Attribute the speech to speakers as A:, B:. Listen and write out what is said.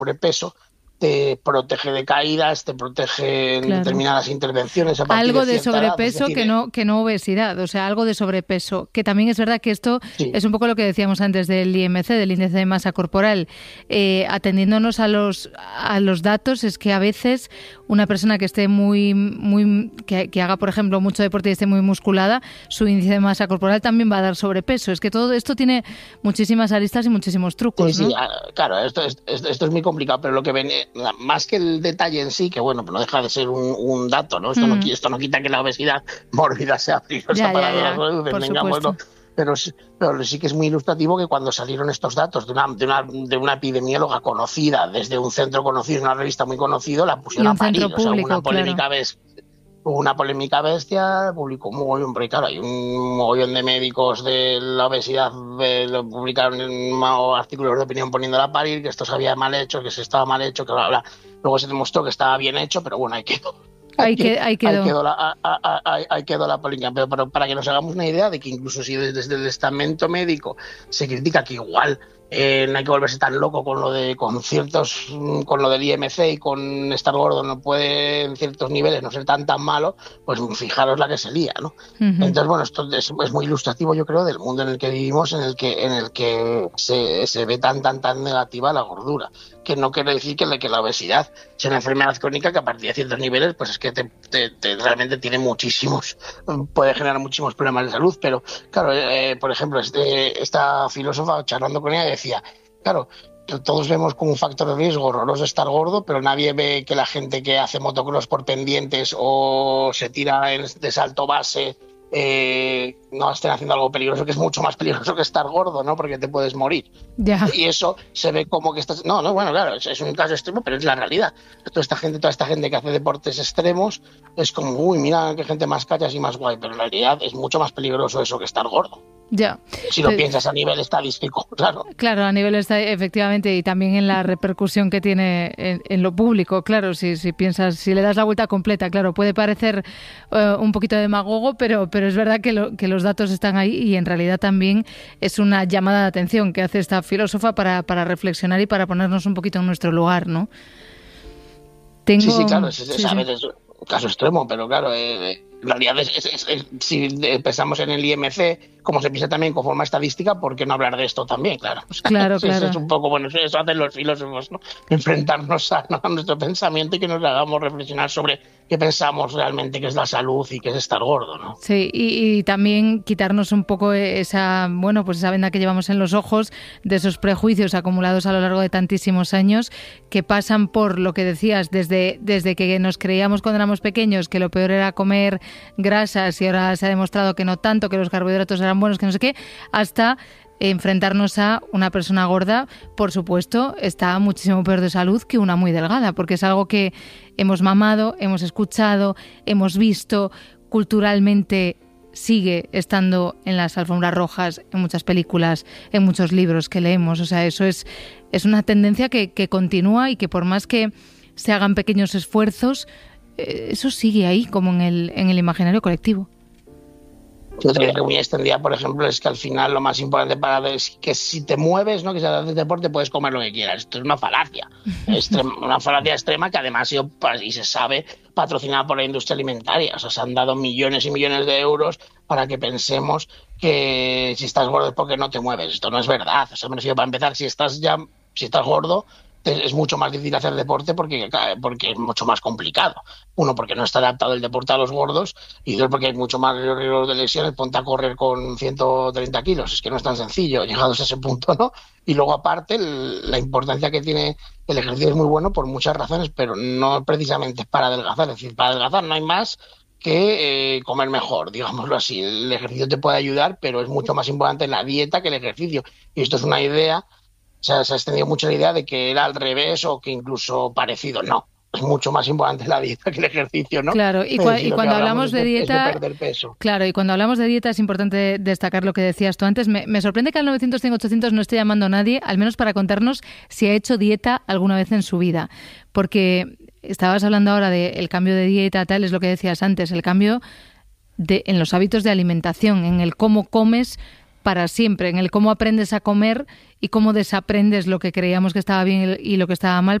A: sobrepeso te protege de caídas, te protege en determinadas intervenciones a partir
B: algo
A: de cierta edad.
B: sobrepeso que no obesidad, o sea, algo de sobrepeso, que también es verdad que esto es un poco lo que decíamos antes del IMC, del índice de masa corporal. Atendiéndonos a los datos, es que a veces una persona que esté que haga, por ejemplo, mucho deporte y esté muy musculada, su índice de masa corporal también va a dar sobrepeso. Es que todo esto tiene muchísimas aristas y muchísimos trucos, ¿no?
A: Sí, claro, esto es muy complicado, pero lo que ven, más que el detalle en sí, que bueno, no deja de ser un dato, ¿no? Esto no quita que la obesidad mórbida sea peligrosa para la salud, tengamos, ¿no? Pero sí que es muy ilustrativo que cuando salieron estos datos de una epidemióloga conocida, desde un centro conocido, una revista muy conocido, la pusieron a parir,
B: público,
A: o sea, una polémica Hubo una polémica bestia, publicó un mogollón, porque claro, hay un mogollón de médicos de la obesidad, lo publicaron en artículos de opinión poniéndola a parir, que esto se había mal hecho, que se estaba mal hecho, que bla, bla. Luego se demostró que estaba bien hecho, pero bueno, ahí quedó. Ahí quedó la polémica. Pero para que nos hagamos una idea de que incluso si desde el estamento médico se critica que igual no hay que volverse tan loco con lo del IMC y con estar gordo no puede en ciertos niveles no ser tan malo, pues fijaros la que se lía, ¿no? Entonces, bueno, esto es muy ilustrativo, yo creo, del mundo en el que vivimos, en el que se ve tan negativa la gordura, que no quiere decir que la obesidad sea una enfermedad crónica que a partir de ciertos niveles pues es que realmente tiene puede generar muchísimos problemas de salud. Pero claro, por ejemplo, esta filósofa, charlando con ella, decía, claro, todos vemos como un factor de riesgo horroroso estar gordo, pero nadie ve que la gente que hace motocross por pendientes o se tira de salto base no estén haciendo algo peligroso, que es mucho más peligroso que estar gordo, ¿no? Porque te puedes morir.
B: Ya.
A: Y eso se ve como que estás... No, bueno, claro, es un caso extremo, pero es la realidad. Toda esta gente que hace deportes extremos es como, uy, mira qué gente más cachas y más guay, pero en realidad es mucho más peligroso eso que estar gordo.
B: Ya.
A: Si lo piensas a nivel estadístico, claro.
B: Claro, a nivel efectivamente, y también en la repercusión que tiene en lo público, claro, si piensas, si le das la vuelta completa, claro, puede parecer un poquito demagogo, pero es verdad que los datos están ahí y en realidad también es una llamada de atención que hace esta filósofa para reflexionar y para ponernos un poquito en nuestro lugar, ¿no?
A: Sí, claro, es un caso extremo, pero claro, en realidad si pensamos en el IMC, como se piensa también con forma estadística, ¿por qué no hablar de esto también? Claro. O sea,
B: claro.
A: Es un poco, bueno, eso hacen los filósofos, ¿no? Enfrentarnos a nuestro pensamiento y que nos hagamos reflexionar sobre qué pensamos realmente que es la salud y qué es estar gordo, ¿no?
B: Sí, y también quitarnos un poco esa venda que llevamos en los ojos de esos prejuicios acumulados a lo largo de tantísimos años que pasan por lo que decías, desde que nos creíamos cuando éramos pequeños que lo peor era comer grasas y ahora se ha demostrado que no tanto, que los carbohidratos eran buenos, que no sé qué, hasta enfrentarnos a una persona gorda, por supuesto, está muchísimo peor de salud que una muy delgada, porque es algo que hemos mamado, hemos escuchado, hemos visto, culturalmente sigue estando en las alfombras rojas, en muchas películas, en muchos libros que leemos. O sea, eso es una tendencia que continúa y que por más que se hagan pequeños esfuerzos, eso sigue ahí como en el imaginario colectivo.
A: Otra idea muy extendida, por ejemplo, es que al final lo más importante es que si te mueves, ¿no? Que si haces deporte puedes comer lo que quieras. Esto es una falacia, una falacia extrema que además ha sido, y se sabe, patrocinada por la industria alimentaria. O sea, se han dado millones y millones de euros para que pensemos que si estás gordo es porque no te mueves. Esto no es verdad. O sea, me refiero, para empezar, si estás gordo, es mucho más difícil hacer deporte porque es mucho más complicado. Uno, porque no está adaptado el deporte a los gordos, y dos, porque hay mucho más riesgo de lesiones. Ponte a correr con 130 kilos, es que no es tan sencillo llegados a ese punto, ¿no? Y luego, aparte, la importancia que tiene el ejercicio es muy bueno por muchas razones, pero no precisamente para adelgazar. Es decir, para adelgazar no hay más que comer mejor, digámoslo así. El ejercicio te puede ayudar, pero es mucho más importante la dieta que el ejercicio. Y esto es una idea. O sea, se ha extendido mucho la idea de que era al revés o que incluso parecido. No, es mucho más importante la dieta que el ejercicio, ¿no?
B: Claro, y cuando hablamos de dieta...
A: Es de perder peso.
B: Claro, y cuando hablamos de dieta es importante destacar lo que decías tú antes. Me sorprende que al 900-100-800 no esté llamando a nadie, al menos para contarnos si ha hecho dieta alguna vez en su vida. Porque estabas hablando ahora del cambio de dieta, tal, es lo que decías antes, el cambio en los hábitos de alimentación, en el cómo comes para siempre, en el cómo aprendes a comer y cómo desaprendes lo que creíamos que estaba bien y lo que estaba mal